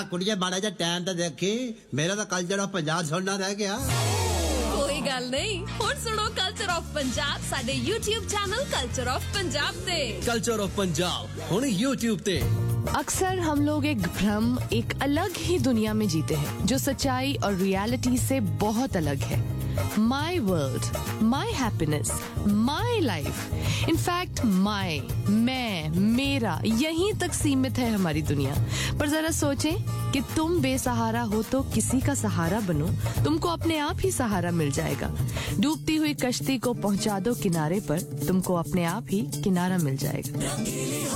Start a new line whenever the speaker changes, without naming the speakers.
कुड़िए माड़ा जा टाइम तो देखी मेरा तो कल्चर ऑफ पंजाब सुनना रह गया
कोई गल नहीं हुण सुनो कल्चर ऑफ पंजाब साडे YouTube channel culture of Punjab ते
कल्चर ऑफ पंजाब हुण YouTube ते
अक्सर हम लोग एक भ्रम एक अलग ही दुनिया में जीते हैं जो सच्चाई और रियलिटी से बहुत अलग है my world my happiness my life in fact my मैं मेरा यहीं तक सीमित है हमारी दुनिया पर जरा सोचें कि तुम बेसहारा हो तो किसी का सहारा बनो तुमको अपने आप ही सहारा मिल जाएगा डूबती हुई कश्ती को पहुंचा दो किनारे पर तुमको अपने आप ही किनारा मिल जाएगा